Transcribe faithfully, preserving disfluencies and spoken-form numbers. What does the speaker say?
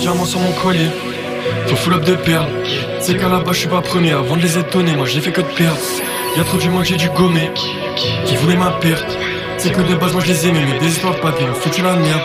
Diamant sur mon collier, faut full up de perles. C'est qu'à la base je suis pas premier, avant de les étonner, moi j'ai fait que de perdre. Y'a trop d'humains que j'ai dû gommer, qui voulaient ma perte. C'est que de base moi je les aimais, mais des histoires de papier ont foutu la merde.